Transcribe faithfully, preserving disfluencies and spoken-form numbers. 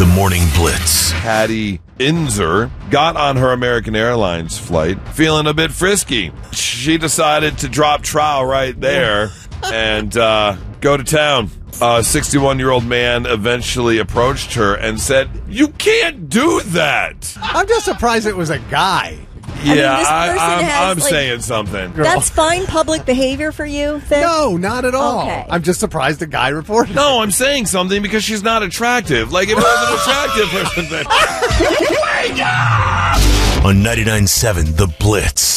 The Morning Blitz. Patty Inzer got on her American Airlines flight feeling a bit frisky. She decided to drop trowel right there and uh, go to town. A sixty-one-year-old man eventually approached her and said, "You can't do that." I'm just surprised it was a guy. Yeah, this I, person I'm, has, I'm like- saying something. That's fine public behavior for you, then? No, not at all. Okay. I'm just surprised a guy reported. No, I'm saying something because she's not attractive. Like, if it was an attractive person, then... On ninety-nine point seven The Blitz.